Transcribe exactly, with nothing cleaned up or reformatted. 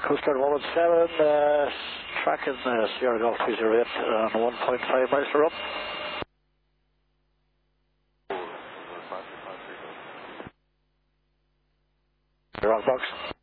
Coast Guard one one seven, uh, tracking uh, Sierra Golf two zero eight on one point five miles per up. Wrong box.